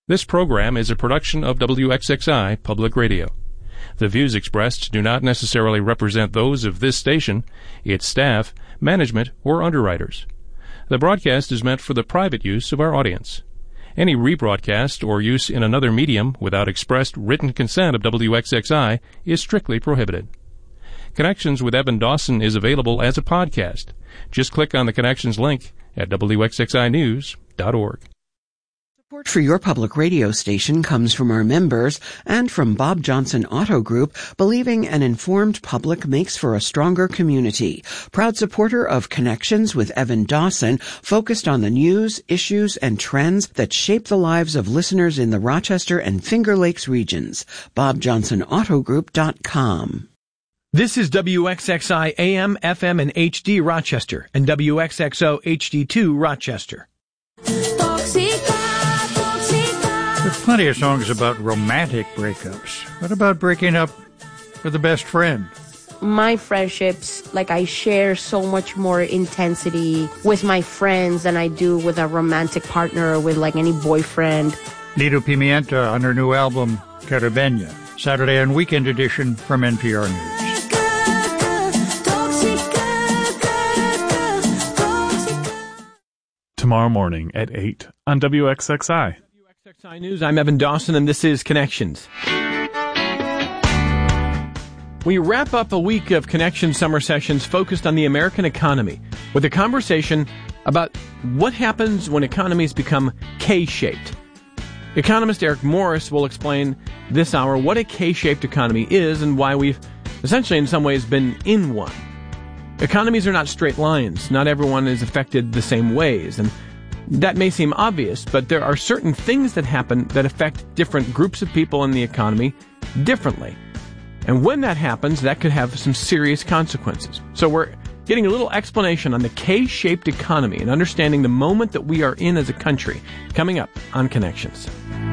This program is a production of WXXI Public Radio. The views expressed do not necessarily represent those of this station, its staff, management, or underwriters. The broadcast is meant for the private use of our audience. Any rebroadcast or use in another medium without expressed written consent of WXXI is strictly prohibited. Connections with Evan Dawson is available as a podcast. Just click on the Connections link at WXXInews.org. Support for your public radio station comes from our members and from Bob Johnson Auto Group, believing an informed public makes for a stronger community. Proud supporter of Connections with Evan Dawson, focused on the news, issues, and trends that shape the lives of listeners in the Rochester and Finger Lakes regions. BobJohnsonAutoGroup.com. This is WXXI AM, FM, and HD Rochester and WXXO HD2 Rochester. There's plenty of songs about romantic breakups. What about breaking up with a best friend? My friendships, I share so much more intensity with my friends than I do with a romantic partner or with any boyfriend. Lido Pimienta on her new album, Caribeña, Saturday and Weekend Edition from NPR News. Tomorrow morning at 8 on WXXI. WXXI News, I'm Evan Dawson, and this is Connections. We wrap up a week of Connections summer sessions focused on the American economy with a conversation about what happens when economies become K-shaped. Economist Eric Morris will explain this hour what a K-shaped economy is and why we've essentially in some ways been in one. Economies are not straight lines. Not everyone is affected the same ways, and that may seem obvious, but there are certain things that happen that affect different groups of people in the economy differently. And when that happens, that could have some serious consequences. So we're getting a little explanation on the K-shaped economy and understanding the moment that we are in as a country coming up on Connections.